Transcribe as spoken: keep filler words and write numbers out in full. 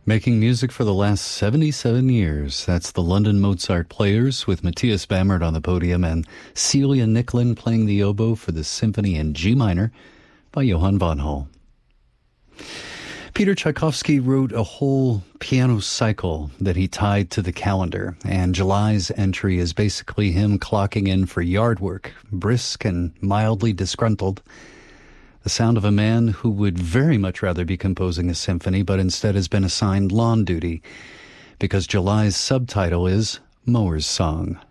Making music for the last seventy-seven years. That's the London Mozart Players with Matthias Bammert on the podium and Celia Nicklin playing the oboe for the symphony in G minor by Johann von Hall. Peter Tchaikovsky wrote a whole piano cycle that he tied to the calendar, and July's entry is basically him clocking in for yard work, brisk and mildly disgruntled. The sound of a man who would very much rather be composing a symphony, but instead has been assigned lawn duty, because July's subtitle is Mower's Song.